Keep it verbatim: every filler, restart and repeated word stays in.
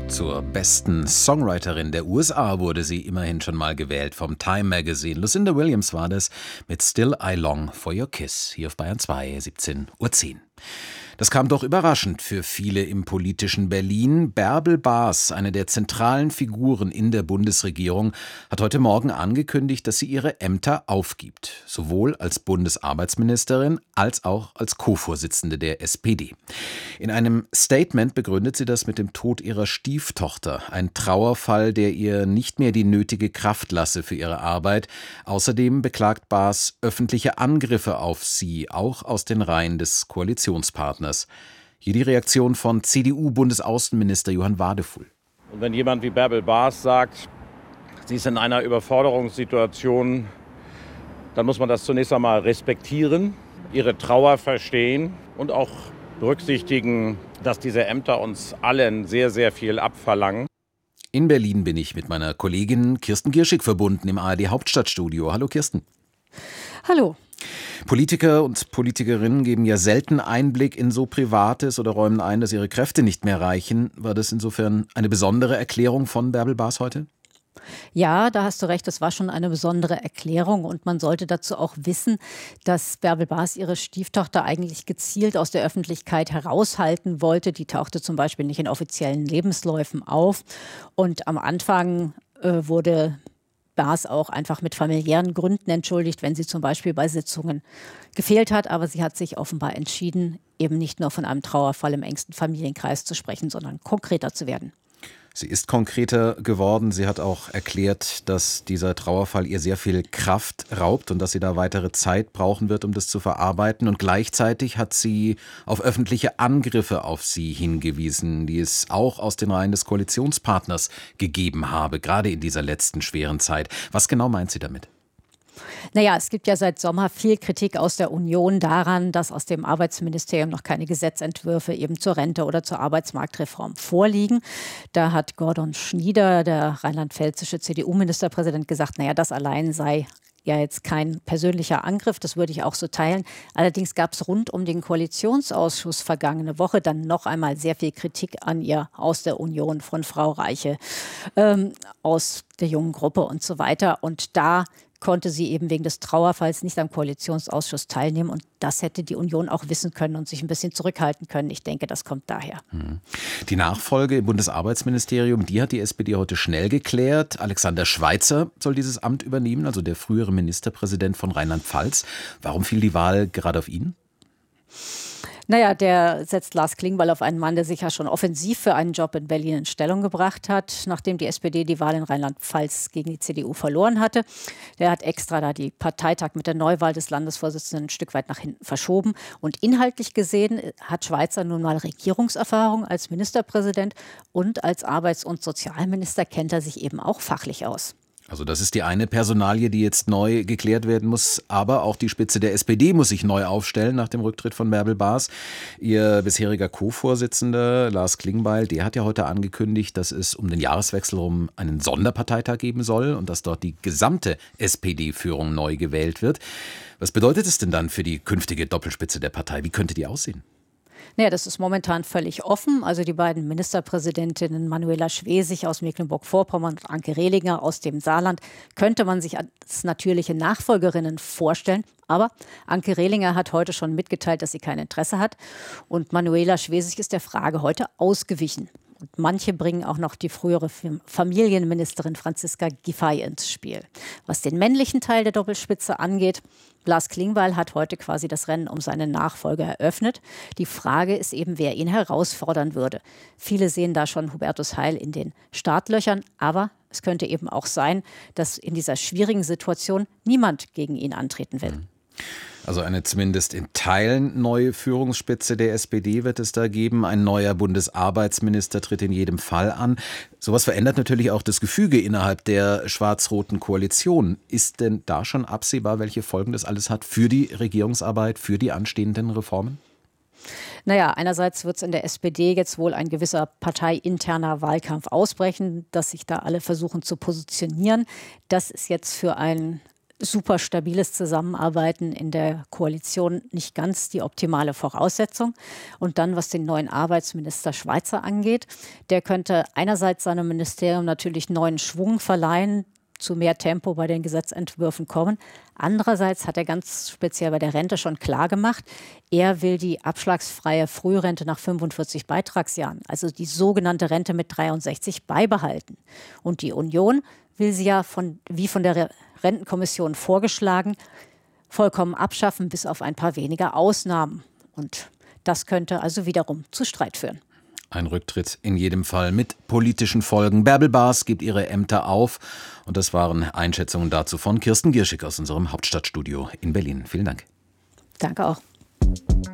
Zur besten Songwriterin der U S A wurde sie immerhin schon mal gewählt vom Time Magazine. Lucinda Williams war das mit Still I Long for Your Kiss, hier auf Bayern zwei, siebzehn Uhr zehn. Das kam doch überraschend für viele im politischen Berlin. Bärbel Baas, eine der zentralen Figuren in der Bundesregierung, hat heute Morgen angekündigt, dass sie ihre Ämter aufgibt. Sowohl als Bundesarbeitsministerin als auch als Co-Vorsitzende der S P D. In einem Statement begründet sie das mit dem Tod ihrer Stieftochter. Ein Trauerfall, der ihr nicht mehr die nötige Kraft lasse für ihre Arbeit. Außerdem beklagt Baas öffentliche Angriffe auf sie, auch aus den Reihen des Koalitionspartners. Hier die Reaktion von C D U-Bundesaußenminister Johann Wadefuhl. Und wenn jemand wie Bärbel Baas sagt, sie ist in einer Überforderungssituation, dann muss man das zunächst einmal respektieren, ihre Trauer verstehen und auch berücksichtigen, dass diese Ämter uns allen sehr, sehr viel abverlangen. In Berlin bin ich mit meiner Kollegin Kirsten Gierschig verbunden im A R D-Hauptstadtstudio. Hallo Kirsten. Hallo. Politiker und Politikerinnen geben ja selten Einblick in so Privates oder räumen ein, dass ihre Kräfte nicht mehr reichen. War das insofern eine besondere Erklärung von Bärbel Baas heute? Ja, da hast du recht, das war schon eine besondere Erklärung und man sollte dazu auch wissen, dass Bärbel Baas ihre Stieftochter eigentlich gezielt aus der Öffentlichkeit heraushalten wollte. Die tauchte zum Beispiel nicht in offiziellen Lebensläufen auf und am Anfang äh, wurde Baas auch einfach mit familiären Gründen entschuldigt, wenn sie zum Beispiel bei Sitzungen gefehlt hat. Aber sie hat sich offenbar entschieden, eben nicht nur von einem Trauerfall im engsten Familienkreis zu sprechen, sondern konkreter zu werden. Sie ist konkreter geworden. Sie hat auch erklärt, dass dieser Trauerfall ihr sehr viel Kraft raubt und dass sie da weitere Zeit brauchen wird, um das zu verarbeiten. Und gleichzeitig hat sie auf öffentliche Angriffe auf sie hingewiesen, die es auch aus den Reihen des Koalitionspartners gegeben habe, gerade in dieser letzten schweren Zeit. Was genau meint sie damit? Naja, es gibt ja seit Sommer viel Kritik aus der Union daran, dass aus dem Arbeitsministerium noch keine Gesetzentwürfe eben zur Rente oder zur Arbeitsmarktreform vorliegen. Da hat Gordon Schnieder, der rheinland-pfälzische C D U-Ministerpräsident, gesagt, naja, das allein sei ja jetzt kein persönlicher Angriff, das würde ich auch so teilen. Allerdings gab es rund um den Koalitionsausschuss vergangene Woche dann noch einmal sehr viel Kritik an ihr aus der Union von Frau Reiche, ähm, aus der jungen Gruppe und so weiter. Und da konnte sie eben wegen des Trauerfalls nicht am Koalitionsausschuss teilnehmen. Und das hätte die Union auch wissen können und sich ein bisschen zurückhalten können. Ich denke, das kommt daher. Die Nachfolge im Bundesarbeitsministerium, die hat die S P D heute schnell geklärt. Alexander Schweitzer soll dieses Amt übernehmen, also der frühere Ministerpräsident von Rheinland-Pfalz. Warum fiel die Wahl gerade auf ihn? Naja, der setzt Lars Klingbeil auf einen Mann, der sich ja schon offensiv für einen Job in Berlin in Stellung gebracht hat, nachdem die S P D die Wahl in Rheinland-Pfalz gegen die C D U verloren hatte. Der hat extra da die Parteitag mit der Neuwahl des Landesvorsitzenden ein Stück weit nach hinten verschoben. Und inhaltlich gesehen hat Schweitzer nun mal Regierungserfahrung als Ministerpräsident und als Arbeits- und Sozialminister kennt er sich eben auch fachlich aus. Also das ist die eine Personalie, die jetzt neu geklärt werden muss. Aber auch die Spitze der S P D muss sich neu aufstellen nach dem Rücktritt von Bärbel Baas. Ihr bisheriger Co-Vorsitzender Lars Klingbeil, der hat ja heute angekündigt, dass es um den Jahreswechsel herum einen Sonderparteitag geben soll und dass dort die gesamte S P D-Führung neu gewählt wird. Was bedeutet es denn dann für die künftige Doppelspitze der Partei? Wie könnte die aussehen? Naja, das ist momentan völlig offen. Also die beiden Ministerpräsidentinnen Manuela Schwesig aus Mecklenburg-Vorpommern und Anke Rehlinger aus dem Saarland könnte man sich als natürliche Nachfolgerinnen vorstellen. Aber Anke Rehlinger hat heute schon mitgeteilt, dass sie kein Interesse hat. Und Manuela Schwesig ist der Frage heute ausgewichen. Und manche bringen auch noch die frühere Familienministerin Franziska Giffey ins Spiel. Was den männlichen Teil der Doppelspitze angeht, Lars Klingbeil hat heute quasi das Rennen um seine Nachfolger eröffnet. Die Frage ist eben, wer ihn herausfordern würde. Viele sehen da schon Hubertus Heil in den Startlöchern, aber es könnte eben auch sein, dass in dieser schwierigen Situation niemand gegen ihn antreten will. Also eine zumindest in Teilen neue Führungsspitze der S P D wird es da geben. Ein neuer Bundesarbeitsminister tritt in jedem Fall an. Sowas verändert natürlich auch das Gefüge innerhalb der schwarz-roten Koalition. Ist denn da schon absehbar, welche Folgen das alles hat für die Regierungsarbeit, für die anstehenden Reformen? Naja, einerseits wird es in der S P D jetzt wohl ein gewisser parteiinterner Wahlkampf ausbrechen, dass sich da alle versuchen zu positionieren. Das ist jetzt für einen super stabiles Zusammenarbeiten in der Koalition nicht ganz die optimale Voraussetzung. Und dann, was den neuen Arbeitsminister Schweizer angeht, der könnte einerseits seinem Ministerium natürlich neuen Schwung verleihen, zu mehr Tempo bei den Gesetzentwürfen kommen. Andererseits hat er ganz speziell bei der Rente schon klar gemacht, er will die abschlagsfreie Frührente nach fünfundvierzig Beitragsjahren, also die sogenannte Rente mit dreiundsechzig, beibehalten. Und die Union will sie ja, von, wie von der Rentenkommission vorgeschlagen, vollkommen abschaffen, bis auf ein paar weniger Ausnahmen. Und das könnte also wiederum zu Streit führen. Ein Rücktritt in jedem Fall mit politischen Folgen. Bärbel Baas gibt ihre Ämter auf. Und das waren Einschätzungen dazu von Kirsten Gierschik aus unserem Hauptstadtstudio in Berlin. Vielen Dank. Danke auch.